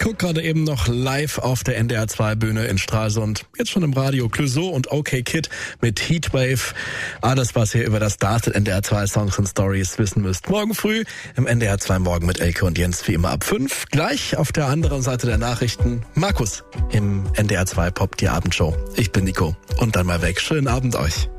Guck gerade eben noch live auf der NDR 2 Bühne in Stralsund. Jetzt schon im Radio Clouseau und OK Kid mit Heatwave. Alles, was ihr über das Stars NDR 2 Songs and Stories wissen müsst. Morgen früh im NDR 2 Morgen mit Elke und Jens, wie immer ab 5. Gleich auf der anderen Seite der Nachrichten Markus im NDR 2 Pop, die Abendshow. Ich bin Nico und dann mal weg. Schönen Abend euch.